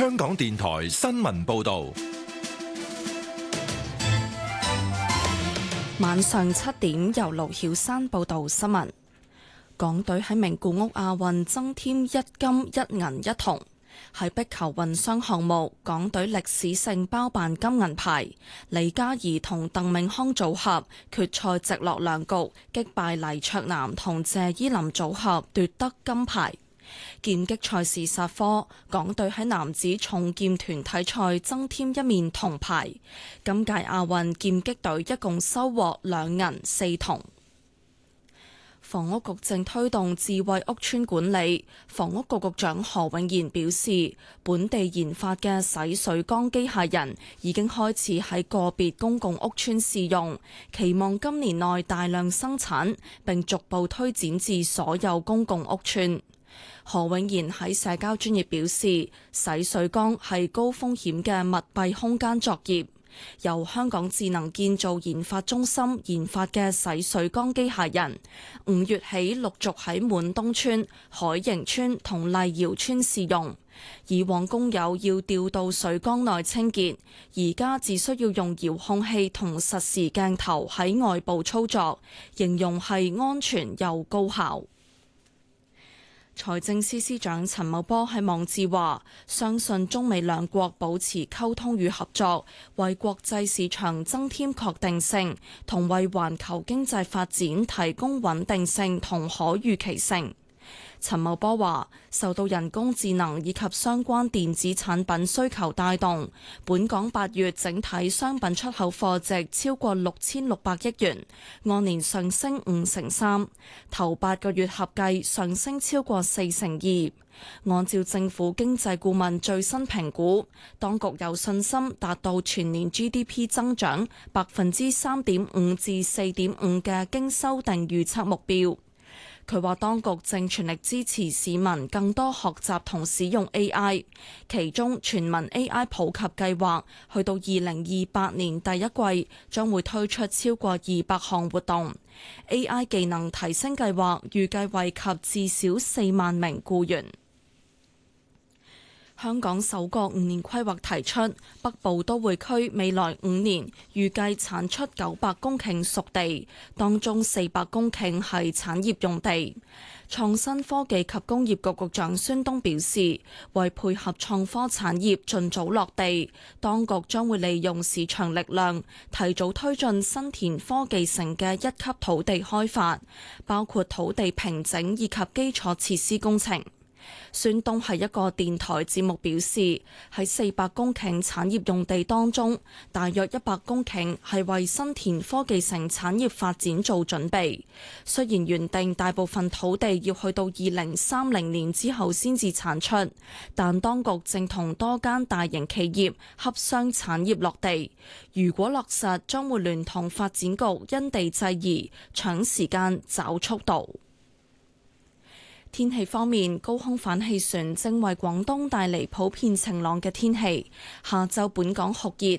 香港電台新聞報道。 晚上7點，由盧曉珊報道新聞。港隊喺名古屋亞運增添1金1銀1銅。喺壁球混雙項目，港隊歷史性包辦金銀牌，李嘉怡同鄧永康組合決賽直落兩局擊敗黎卓南同謝依霖組合奪得金牌。劍擊賽事煞科，港隊喺男子重劍團體賽增添1面銅牌。今屆亞運劍擊隊一共收穫2銀4銅。房屋局正推動智慧屋邨管理，房屋局局長何永賢表示，本地研發嘅洗水缸機械人已經開始喺個別公共屋邨試用，期望今年內大量生產，並逐步推展至所有公共屋邨。何永賢喺社交專頁表示，洗水缸係高風險嘅密閉空間作業。由香港智能建造研發中心研發嘅洗水缸機械人，5月起陸續喺滿東邨、海盈邨同麗瑤邨試用。以往工友要調到水缸內清潔，而家只需要用遙控器同實時鏡頭喺外部操作，形容係安全又高效。財政司司長陳茂波喺網誌話，相信中美兩國保持溝通與合作，為國際市場增添確定性，同為環球經濟發展提供穩定性同可預期性。陳茂波話，受到人工智能以及相關電子產品需求帶動，本港8月整體商品出口貨值超過6600億元，按年上升53%，頭8個月合計上升超過42%。按照政府經濟顧問最新評估，當局有信心達到全年 GDP 增長3.5%至4.5%嘅經修訂預測目標。佢話當局正全力支持市民更多學習同使用 AI， 其中全民 AI 普及計劃去到2028年第一季將會推出超過200項活動。AI 技能提升計劃預計惠及至少4萬名僱員。香港首個5年規劃提出，北部都會區未來5年預計產出900公頃熟地，當中400公頃係產業用地。創新科技及工業局局長孫東表示，為配合創科產業盡早落地，當局將會利用市場力量，提早推進新田科技城嘅1級土地開發，包括土地平整以及基礎設施工程。孫東喺一個電台節目表示，喺400公頃產業用地當中，大約100公頃係為新田科技城產業發展做準備。雖然原定大部分土地要去到2030年之後先至產出，但當局正同多間大型企業洽商產業落地。如果落實，將會聯同發展局因地制宜，搶時間找速度。天氣方面，高空反氣旋正為廣東帶嚟普遍晴朗嘅天氣。下晝本港酷熱，